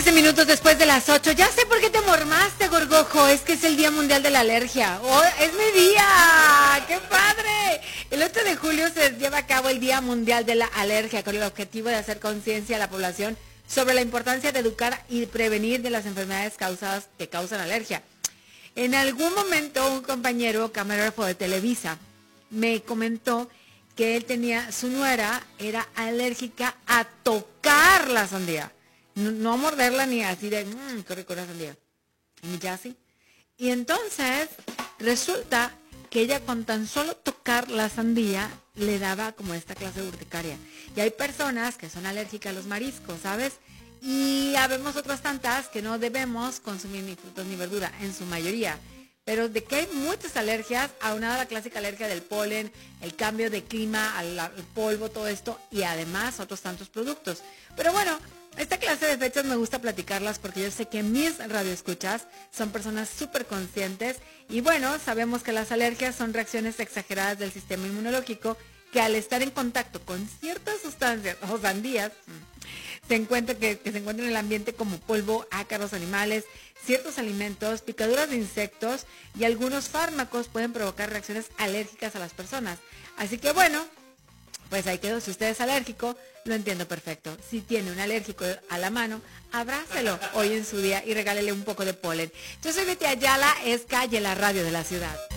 13 minutos después de las 8. Ya sé por qué te mormaste, Gorgojo. Es que es el Día Mundial de la Alergia. ¡Oh, es mi día! ¡Qué padre! El 8 de julio se lleva a cabo el Día Mundial de la Alergia con el objetivo de hacer conciencia a la población sobre la importancia de educar y prevenir de las enfermedades que causan alergia. En algún momento un compañero camarógrafo de Televisa me comentó que su nuera era alérgica a tocar la sandía. No a morderla ni así de, qué rico la sandía. Y ya así. Y entonces resulta que ella con tan solo tocar la sandía le daba como esta clase de urticaria. Y hay personas que son alérgicas a los mariscos, ¿sabes? Y habemos otras tantas que no debemos consumir ni frutos ni verdura, en su mayoría. Pero de que hay muchas alergias, aunada a la clásica alergia del polen, el cambio de clima, al polvo, todo esto, y además otros tantos productos. Pero bueno, esta clase de fechas me gusta platicarlas porque yo sé que mis radioescuchas son personas súper conscientes. Y bueno, sabemos que las alergias son reacciones exageradas del sistema inmunológico que al estar en contacto con ciertas sustancias o sandías, se encuentra que se encuentran en el ambiente como polvo, ácaros animales, ciertos alimentos, picaduras de insectos y algunos fármacos pueden provocar reacciones alérgicas a las personas. Así que bueno, pues ahí quedó. Si usted es alérgico, lo entiendo perfecto. Si tiene un alérgico a la mano, abrácelo hoy en su día y regálele un poco de polen. Yo soy Betty Ayala, es Calle, la radio de la ciudad.